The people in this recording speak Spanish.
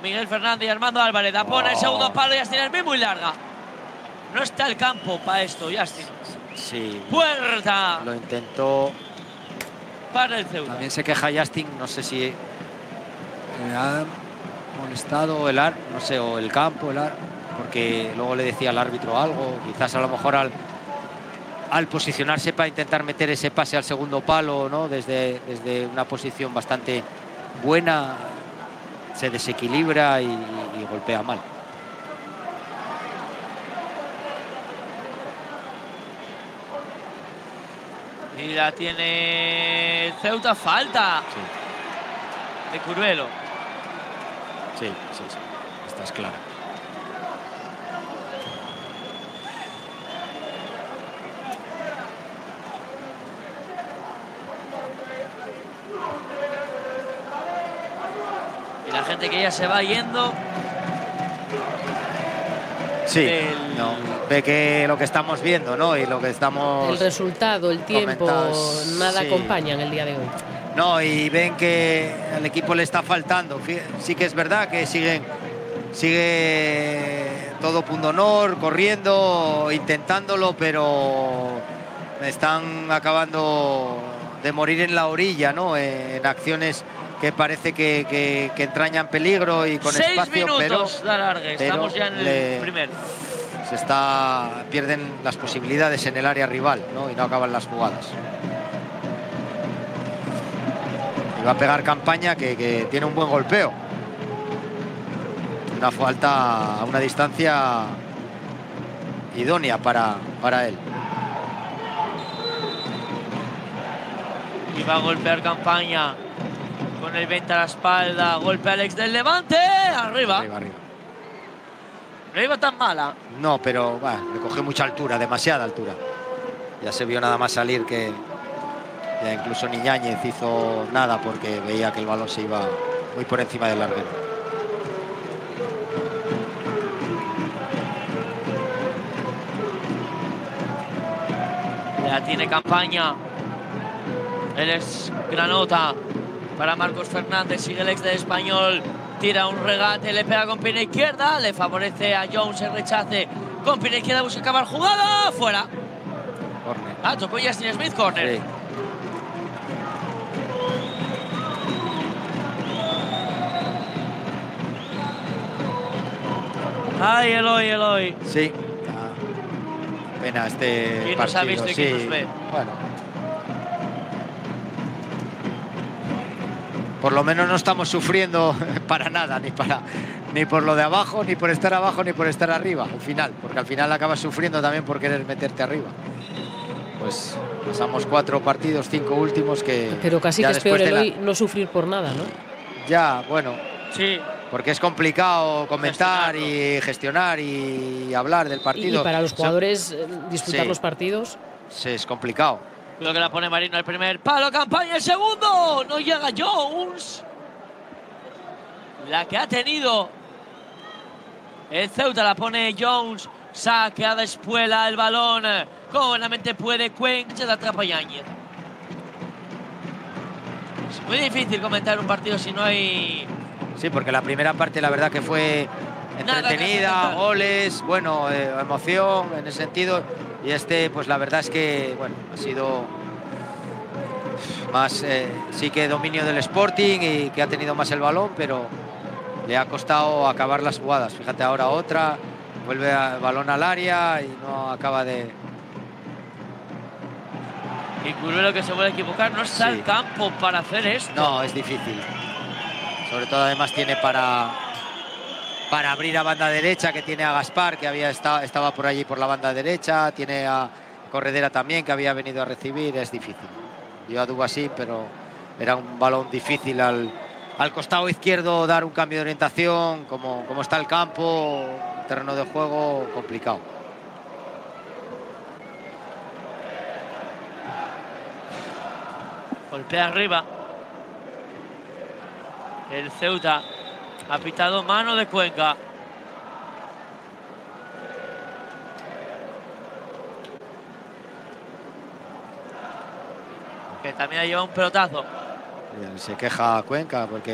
Miguel Fernández y Armando Álvarez. La pone el segundo palo y Justin Smith muy larga. No está el campo para esto, Justin. Sí. Puerta. Lo intentó. Para el Ceuta. También se queja Justin, no sé si le ha molestado el ar, no sé, o el campo, porque luego le decía al árbitro algo, quizás a lo mejor al posicionarse para intentar meter ese pase al segundo palo, ¿no? Desde una posición bastante buena, se desequilibra y golpea mal. Y la tiene Ceuta, falta. Sí. De Curvelo. Sí. Esta es clara. Y la gente que ya se va yendo. Sí, ve que lo que estamos viendo, ¿no? Y lo que estamos... El resultado, el tiempo, nada acompaña en el día de hoy. No, y ven que al equipo le está faltando. Sí que es verdad que sigue todo punto honor, corriendo, intentándolo, pero están acabando de morir en la orilla, ¿no? En acciones que parece que entrañan peligro y con 6 espacio, minutos de alargue. Estamos ya en el primero. Pierden las posibilidades en el área rival, ¿no? Y no acaban las jugadas. Y va a pegar Campaña, que tiene un buen golpeo. Una falta a una distancia idónea para él. Y va a golpear Campaña con el 20 a la espalda. Golpe Alex del Levante. Arriba. No iba tan mala. No, pero le cogió mucha altura, demasiada altura. Ya se vio nada más salir que ya incluso ni Ñáñez hizo nada porque veía que el balón se iba muy por encima del larguero. La tiene Campaña. Él es Granota para Marcos Fernández. Sigue el ex del Español. Tira un regate, le pega con pierna izquierda. Le favorece a Jones el rechace. Con pierna izquierda busca acabar jugada. Fuera. Corner. Tocó Justin Smith, corner. Sí. Ay, Eloy. Sí. Pena este ¿Quién partido. nos ha visto y quién nos ve? Bueno. Por lo menos no estamos sufriendo para nada, ni por lo de abajo, ni por estar abajo, ni por estar arriba, al final. Porque al final acabas sufriendo también por querer meterte arriba. Pues pasamos 4 partidos, 5 últimos que... Pero casi que es peor Eloy no sufrir por nada, ¿no? Ya, bueno. Sí. Porque es complicado comentar y gestionar y hablar del partido. Y para los jugadores disfrutar los partidos. Sí, es complicado. Creo que la pone Marino el primer palo, Campaña el segundo. No llega Jones. La que ha tenido el Ceuta la pone Jones. Saquea de Espuela el balón. Como buenamente puede Cuenca, se la atrapa Ñáñez. Es muy difícil comentar un partido si no hay... Sí, porque la primera parte la verdad que fue entretenida, goles, bueno, emoción en ese sentido. Y pues la verdad es que, bueno, ha sido más, sí que dominio del Sporting y que ha tenido más el balón, pero le ha costado acabar las jugadas. Fíjate, ahora otra, vuelve el balón al área y no acaba de... Y Curvelo, que se vuelve a equivocar, no está el campo para hacer esto. No, es difícil. Sobre todo además tiene para abrir a banda derecha, que tiene a Gaspar, que estaba por allí por la banda derecha, tiene a Corredera también, que había venido a recibir. Es difícil. Dio a Dubasín, pero era un balón difícil al costado izquierdo, dar un cambio de orientación, como está el campo, terreno de juego complicado. Golpea arriba. El Ceuta ha pitado mano de Cuenca. Que también ha llevado un pelotazo. Se queja Cuenca porque